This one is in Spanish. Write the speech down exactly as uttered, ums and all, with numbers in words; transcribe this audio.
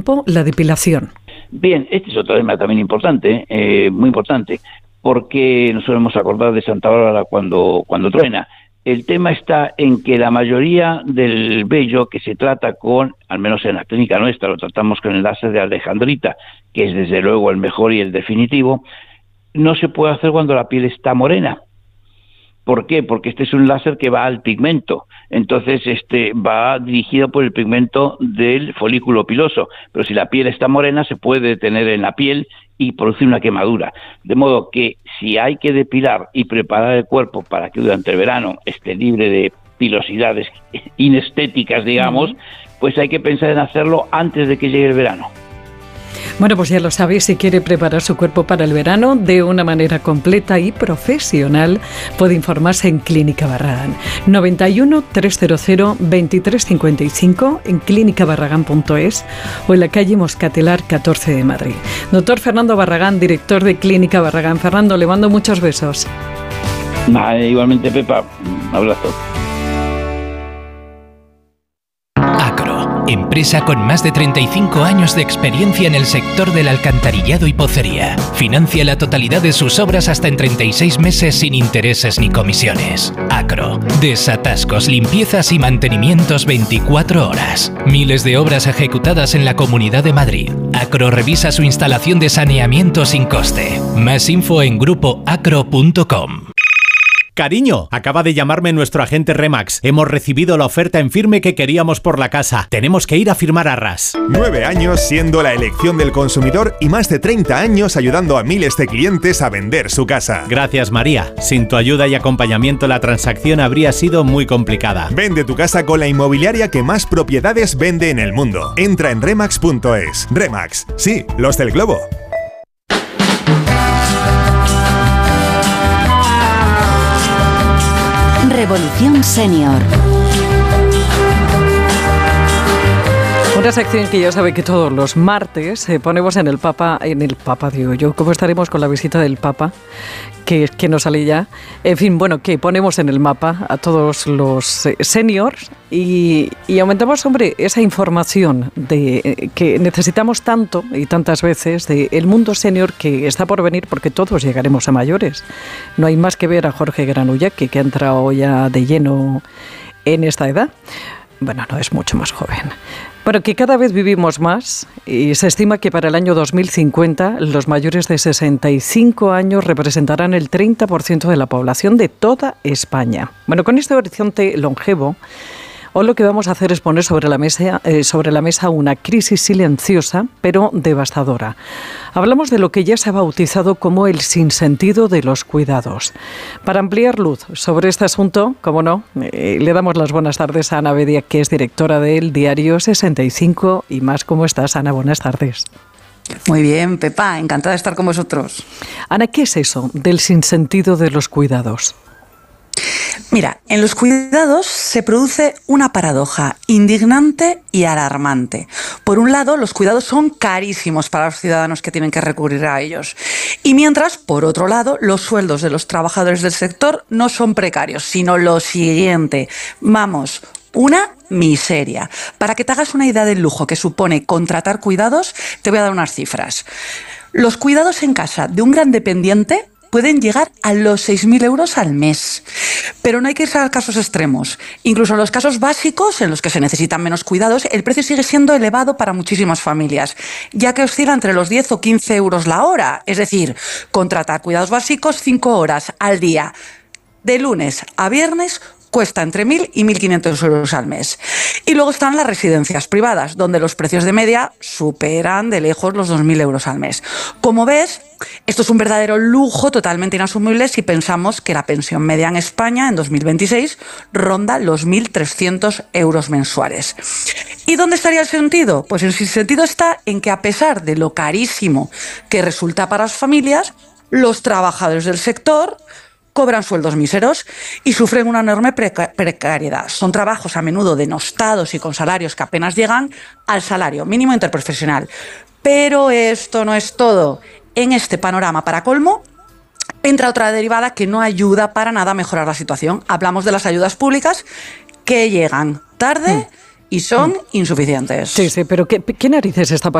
cuerpo, la depilación. Bien, este es otro tema también importante, eh, muy importante, porque nos solemos acordar de Santa Bárbara cuando, cuando truena. El tema está en que la mayoría del vello que se trata con, al menos en la clínica nuestra, lo tratamos con el láser de alejandrita, que es desde luego el mejor y el definitivo, no se puede hacer cuando la piel está morena. ¿Por qué? Porque este es un láser que va al pigmento, entonces este va dirigido por el pigmento del folículo piloso, pero si la piel está morena se puede detener en la piel y producir una quemadura, de modo que si hay que depilar y preparar el cuerpo para que durante el verano esté libre de pilosidades inestéticas, digamos, pues hay que pensar en hacerlo antes de que llegue el verano. Bueno, pues ya lo sabéis, si quiere preparar su cuerpo para el verano de una manera completa y profesional, puede informarse en Clínica Barragán. noventa y uno, trescientos veintitrés cincuenta y cinco en clínica barragán punto es o en la calle Moscatelar catorce de Madrid. Doctor Fernando Barragán, director de Clínica Barragán. Fernando, le mando muchos besos. Ah, igualmente, Pepa, un abrazo. Empresa con más de treinta y cinco años de experiencia en el sector del alcantarillado y pocería. Financia la totalidad de sus obras hasta en treinta y seis meses sin intereses ni comisiones. Acro. Desatascos, limpiezas y mantenimientos veinticuatro horas. Miles de obras ejecutadas en la Comunidad de Madrid. Acro revisa su instalación de saneamiento sin coste. Más info en grupo acro punto com. Cariño, acaba de llamarme nuestro agente Remax. Hemos recibido la oferta en firme que queríamos por la casa. Tenemos que ir a firmar arras. Nueve años siendo la elección del consumidor y más de treinta años ayudando a miles de clientes a vender su casa. Gracias, María. Sin tu ayuda y acompañamiento la transacción habría sido muy complicada. Vende tu casa con la inmobiliaria que más propiedades vende en el mundo. Entra en remax punto es. Remax, sí, los del globo. Revolución Senior. Una sección que ya sabe que todos los martes eh, ponemos en el Papa, en el Papa digo yo, ¿cómo estaremos con la visita del Papa? Que, que nos sale ya. En fin, bueno, que ponemos en el mapa a todos los eh, seniors y, y aumentamos, hombre, esa información de eh, que necesitamos tanto y tantas veces del mundo senior que está por venir, porque todos llegaremos a mayores. No hay más que ver a Jorge Granullaque, que ha entrado ya de lleno en esta edad. Bueno, no, es mucho más joven. Bueno, que cada vez vivimos más y se estima que para el año dos mil cincuenta los mayores de sesenta y cinco años representarán el treinta por ciento de la población de toda España. Bueno, con este horizonte longevo, hoy lo que vamos a hacer es poner sobre la mesa, eh, sobre la mesa una crisis silenciosa, pero devastadora. Hablamos de lo que ya se ha bautizado como el sinsentido de los cuidados. Para ampliar luz sobre este asunto, como no, eh, le damos las buenas tardes a Ana Bedia, que es directora del diario sesenta y cinco y más. ¿Cómo estás, Ana? Buenas tardes. Muy bien, Pepa, encantada de estar con vosotros. Ana, ¿qué es eso del sinsentido de los cuidados? Mira, en los cuidados se produce una paradoja indignante y alarmante. Por un lado, los cuidados son carísimos para los ciudadanos que tienen que recurrir a ellos. Y mientras, por otro lado, los sueldos de los trabajadores del sector no son precarios, sino lo siguiente. Vamos, una miseria. Para que te hagas una idea del lujo que supone contratar cuidados, te voy a dar unas cifras. Los cuidados en casa de un gran dependiente pueden llegar a los seis mil euros al mes. Pero no hay que irse a casos extremos. Incluso en los casos básicos, en los que se necesitan menos cuidados, el precio sigue siendo elevado para muchísimas familias, ya que oscila entre los diez o quince euros la hora. Es decir, contratar cuidados básicos cinco horas al día, de lunes a viernes, cuesta entre mil y mil quinientos euros al mes. Y luego están las residencias privadas, donde los precios de media superan de lejos los dos mil euros al mes. Como ves, esto es un verdadero lujo totalmente inasumible si pensamos que la pensión media en España en dos mil veintiséis ronda los mil trescientos euros mensuales. ¿Y dónde estaría el sentido? Pues el sentido está en que, a pesar de lo carísimo que resulta para las familias, los trabajadores del sector cobran sueldos míseros y sufren una enorme preca- precariedad. Son trabajos a menudo denostados y con salarios que apenas llegan al salario mínimo interprofesional. Pero esto no es todo. En este panorama, para colmo, entra otra derivada que no ayuda para nada a mejorar la situación. Hablamos de las ayudas públicas que llegan tarde y son insuficientes. Sí, sí, pero ¿qué, qué narices está pasando?